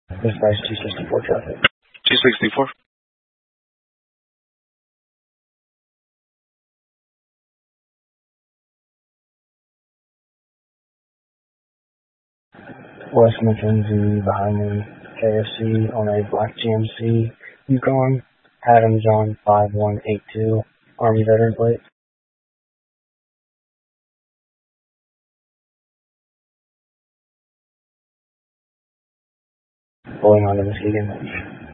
This guy's 264 traffic. 264. West Mackenzie behind me, KFC on a black GMC Yukon, Adams on 5182, Army veteran plate. Pulling onto Muskegon.